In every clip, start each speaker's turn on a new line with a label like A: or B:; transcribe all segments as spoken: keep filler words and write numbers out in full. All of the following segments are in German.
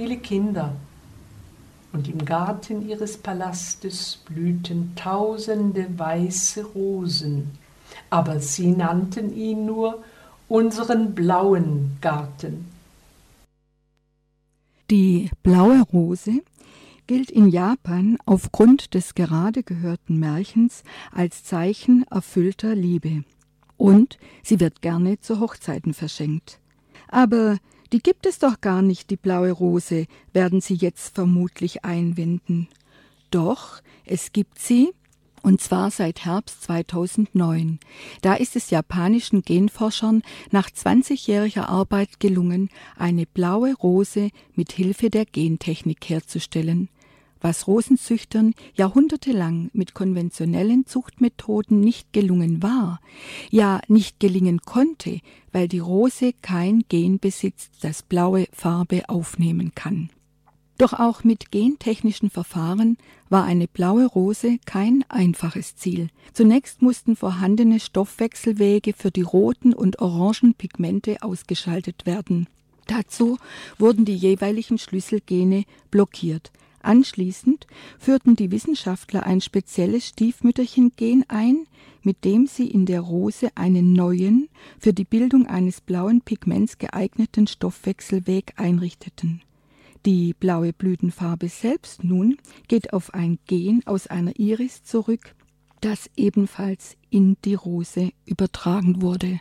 A: viele Kinder, und im Garten ihres Palastes blühten tausende weiße Rosen, aber sie nannten ihn nur unseren blauen Garten.
B: Die blaue Rose gilt in Japan aufgrund des gerade gehörten Märchens als Zeichen erfüllter Liebe. Und sie wird gerne zu Hochzeiten verschenkt. Aber die gibt es doch gar nicht, die blaue Rose, werden Sie jetzt vermutlich einwenden. Doch, es gibt sie, und zwar seit Herbst zweitausendneun. Da ist es japanischen Genforschern nach zwanzigjähriger Arbeit gelungen, eine blaue Rose mit Hilfe der Gentechnik herzustellen. Was Rosenzüchtern jahrhundertelang mit konventionellen Zuchtmethoden nicht gelungen war, ja nicht gelingen konnte, weil die Rose kein Gen besitzt, das blaue Farbe aufnehmen kann. Doch auch mit gentechnischen Verfahren war eine blaue Rose kein einfaches Ziel. Zunächst mussten vorhandene Stoffwechselwege für die roten und orangen Pigmente ausgeschaltet werden. Dazu wurden die jeweiligen Schlüsselgene blockiert. Anschließend führten die Wissenschaftler ein spezielles Stiefmütterchen-Gen ein, mit dem sie in der Rose einen neuen, für die Bildung eines blauen Pigments geeigneten Stoffwechselweg einrichteten. Die blaue Blütenfarbe selbst nun geht auf ein Gen aus einer Iris zurück, das ebenfalls in die Rose übertragen wurde.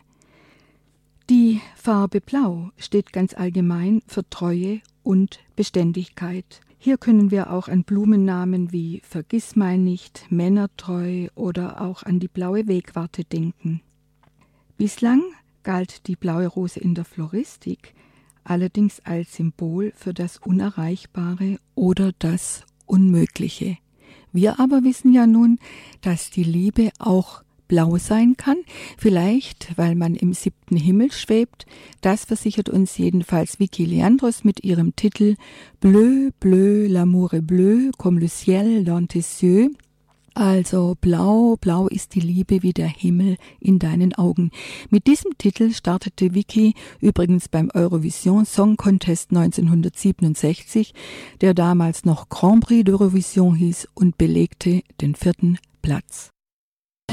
B: Die Farbe Blau steht ganz allgemein für Treue und Beständigkeit. Hier können wir auch an Blumennamen wie Vergissmeinnicht, Männertreu oder auch an die blaue Wegwarte denken. Bislang galt die blaue Rose in der Floristik allerdings als Symbol für das Unerreichbare oder das Unmögliche. Wir aber wissen ja nun, dass die Liebe auch blau sein kann, vielleicht weil man im siebten Himmel schwebt. Das versichert uns jedenfalls Vicky Leandros mit ihrem Titel Bleu, bleu, l'amour est bleu, comme le ciel dans tes yeux. Also blau, blau ist die Liebe wie der Himmel in deinen Augen. Mit diesem Titel startete Vicky übrigens beim Eurovision Song Contest neunzehnhundertsiebenundsechzig, der damals noch Grand Prix d'Eurovision hieß, und belegte den vierten Platz.